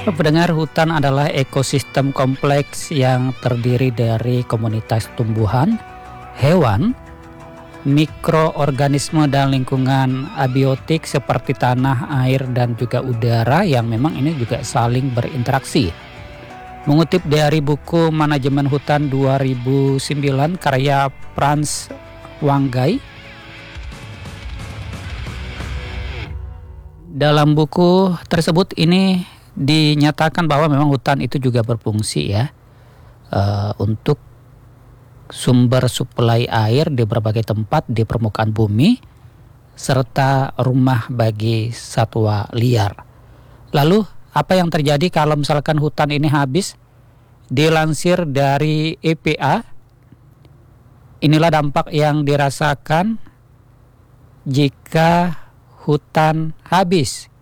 Pendengar, hutan adalah ekosistem kompleks yang terdiri dari komunitas tumbuhan, hewan, mikroorganisme dan lingkungan abiotik seperti tanah, air, dan juga udara yang memang ini juga saling berinteraksi. Mengutip dari buku Manajemen Hutan 2009 karya Frans Wanggai, dalam buku tersebut ini dinyatakan bahwa memang hutan itu juga berfungsi ya untuk sumber suplai air di berbagai tempat di permukaan bumi serta rumah bagi satwa liar. Lalu apa yang terjadi kalau misalkan hutan ini habis? Dilansir dari EPA, inilah dampak yang dirasakan jika hutan habis.